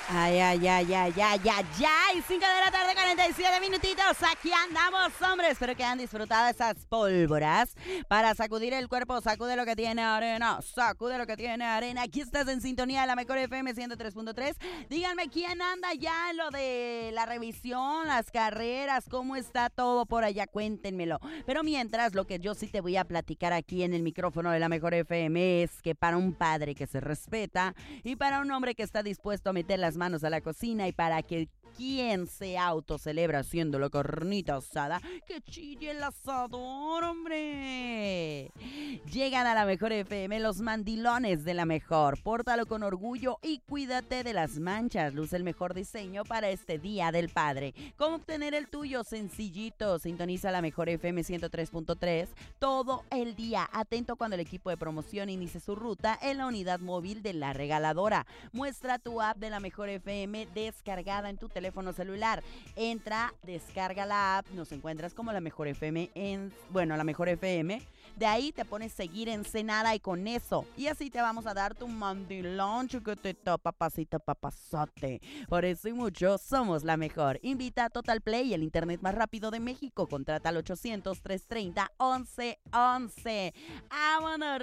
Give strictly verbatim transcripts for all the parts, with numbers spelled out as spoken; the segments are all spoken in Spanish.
Ay, ay, ay, ay, ay, ay, ay. cinco de la tarde, cuarenta y siete minutitos. Aquí andamos, hombres. Espero que hayan disfrutado esas pólvoras para sacudir el cuerpo. Sacude lo que tiene arena. Sacude lo que tiene arena. Aquí estás en sintonía de la mejor F M ciento tres punto tres. Díganme quién anda ya en lo de la revisión, las carreras, cómo está todo por allá. Cuéntenmelo. Pero mientras, lo que yo sí te voy a platicar aquí en el micrófono de la mejor F M es que para un padre que se respeta y para un hombre que está dispuesto a meter las manos a la cocina y para que quien se autocelebra haciendo la carnita asada, que chille el asador, hombre. Llegan a la mejor F M los mandilones de la mejor. Pórtalo con orgullo y cuídate de las manchas. Luce el mejor diseño para este Día del Padre. ¿Cómo obtener el tuyo? Sencillito. Sintoniza la mejor F M ciento tres punto tres todo el día. Atento cuando el equipo de promoción inicie su ruta en la unidad móvil de la regaladora. Muestra tu app de la mejor F M descargada en tu teléfono celular. Entra, descarga la app, nos encuentras como la mejor F M en, bueno, la mejor F M. De ahí te pones seguir Ensenada y con eso. Y así te vamos a dar tu mandilón, chiquitito, papacito, papazote. Por eso y mucho, somos la mejor. Invita a Total Play, el internet más rápido de México. Contrata al ochocientos, trescientos treinta, once once. ¡Vámonos,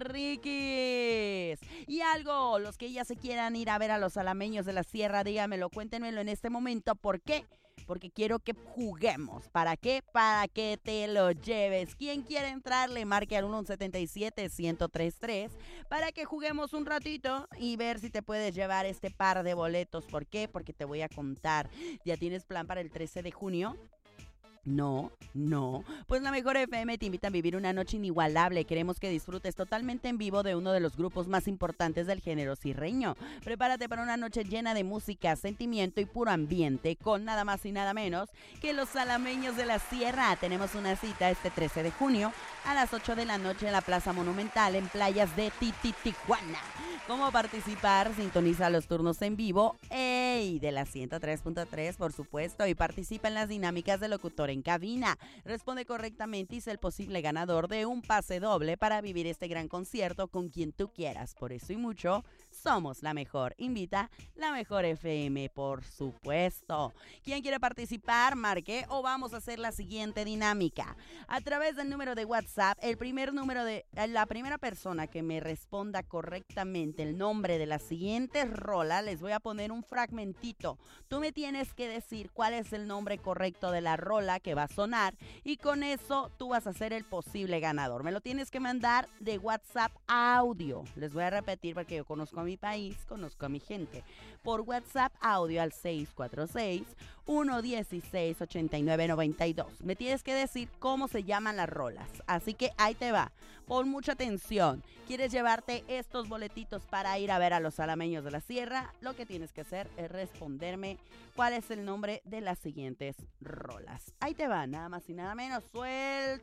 Rikis! Y algo, los que ya se quieran ir a ver a los alameños de la sierra, dígamelo, cuéntenmelo en este momento. ¿Por qué? Porque quiero que juguemos. ¿Para qué? Para que te lo lleves. ¿Quién quiere entrarle? Marque al uno siete siete, uno cero tres tres para que juguemos un ratito y ver si te puedes llevar este par de boletos. ¿Por qué? Porque te voy a contar. ¿Ya tienes plan para el trece de junio? No, no. Pues la mejor F M te invita a vivir una noche inigualable. Queremos que disfrutes totalmente en vivo de uno de los grupos más importantes del género sierreño. Prepárate para una noche llena de música, sentimiento y puro ambiente con nada más y nada menos que los Salameños de la Sierra. Tenemos una cita este trece de junio a las ocho de la noche en la Plaza Monumental en playas de Titi-Tijuana. ¿Cómo participar? Sintoniza los turnos en vivo ¡ey! De la ciento tres punto tres, por supuesto, y participa en las dinámicas de locutor en cabina. Responde correctamente y sé el posible ganador de un pase doble para vivir este gran concierto con quien tú quieras. Por eso y mucho, somos la mejor. Invita la mejor F M, por supuesto. ¿Quién quiere participar? Marque o vamos a hacer la siguiente dinámica. A través del número de WhatsApp, el primer número de la primera persona que me responda correctamente el nombre de la siguiente rola, les voy a poner un fragmentito. Tú me tienes que decir cuál es el nombre correcto de la rola que va a sonar y con eso tú vas a ser el posible ganador. Me lo tienes que mandar de WhatsApp audio. Les voy a repetir porque yo conozco a mi país, conozco a mi gente. Por WhatsApp audio al seis cuatro seis, uno uno seis, ocho nueve nueve dos. Me tienes que decir cómo se llaman las rolas. Así que ahí te va. Pon mucha atención. ¿Quieres llevarte estos boletitos para ir a ver a los Salameños de la Sierra? Lo que tienes que hacer es responderme cuál es el nombre de las siguientes rolas. Ahí te va, nada más y nada menos. Suelta